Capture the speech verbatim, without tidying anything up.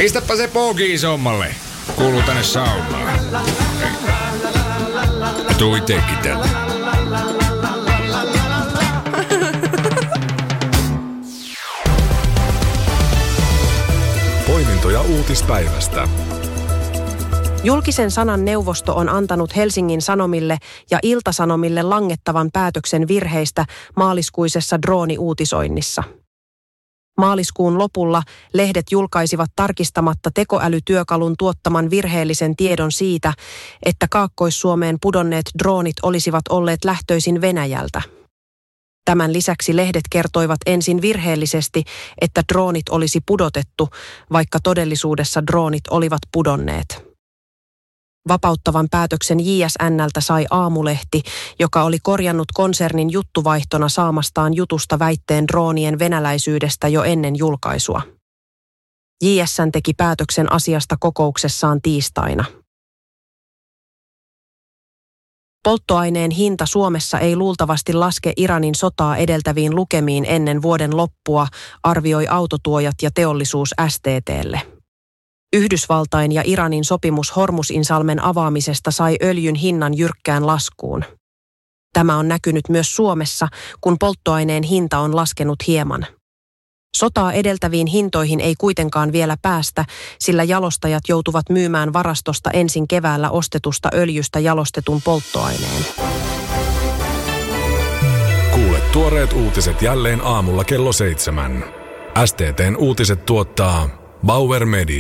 Pistäpä se poki isommalle. Kuuluu tänne saunaan. Ja tuu itekin tänne. Poimintoja uutispäivästä. Julkisen sanan neuvosto on antanut Helsingin Sanomille ja Ilta-Sanomille langettavan päätöksen virheistä maaliskuisessa drooni-uutisoinnissa. Maaliskuun lopulla lehdet julkaisivat tarkistamatta tekoälytyökalun tuottaman virheellisen tiedon siitä, että Kaakkois-Suomeen pudonneet droonit olisivat olleet lähtöisin Venäjältä. Tämän lisäksi lehdet kertoivat ensin virheellisesti, että droonit olisi pudotettu, vaikka todellisuudessa droonit olivat pudonneet. Vapauttavan päätöksen J S N:ltä sai Aamulehti, joka oli korjannut konsernin juttuvaihtona saamastaan jutusta väitteen droonien venäläisyydestä jo ennen julkaisua. J S N teki päätöksen asiasta kokouksessaan tiistaina. Polttoaineen hinta Suomessa ei luultavasti laske Iranin sotaa edeltäviin lukemiin ennen vuoden loppua, arvioi autotuojat ja teollisuus S T T:lle. Yhdysvaltain ja Iranin sopimus Hormuzinsalmen avaamisesta sai öljyn hinnan jyrkkään laskuun. Tämä on näkynyt myös Suomessa, kun polttoaineen hinta on laskenut hieman. Sotaa edeltäviin hintoihin ei kuitenkaan vielä päästä, sillä jalostajat joutuvat myymään varastosta ensin keväällä ostetusta öljystä jalostetun polttoaineen. Kuule tuoreet uutiset jälleen aamulla kello seitsemän. S T T:n uutiset tuottaa Bauer Media.